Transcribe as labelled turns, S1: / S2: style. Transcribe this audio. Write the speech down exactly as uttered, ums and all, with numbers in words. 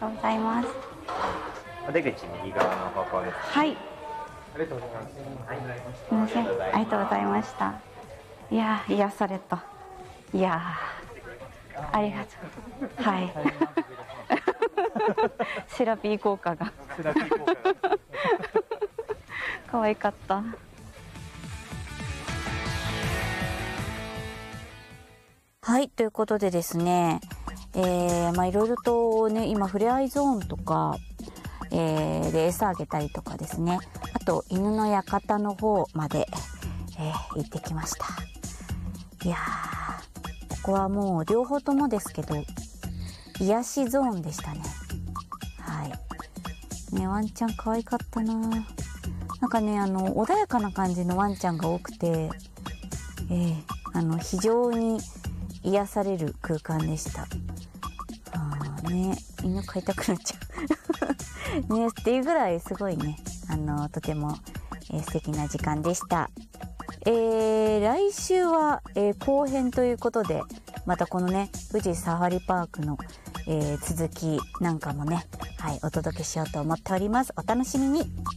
S1: とうございます。
S2: お出口右側の方向です。
S1: はい。
S2: ありがとうございます。はい、
S1: すみません。ありがとうございました。いやー、癒された。いやー、ありがとう。はい。セラピー効果が。セラピー効果が。可愛かった。はい、ということでですね、えー、まあいろいろとね、今ふれあいゾーンとか、えー、で餌あげたりとかですね、あと犬の館の方まで、えー、行ってきました。いやー、ここはもう両方ともですけど癒しゾーンでしたね。はいね、ワンちゃん可愛かったな。なんかね、あの穏やかな感じのワンちゃんが多くて、えー、あの非常に癒される空間でした。あーね、犬飼いたくなっちゃうねっていうぐらいすごいね、あのとても、えー、素敵な時間でした。えー、来週は、えー、後編ということで、またこのね富士サファリパークの、えー、続きなんかもね、はい、お届けしようと思っております。お楽しみに。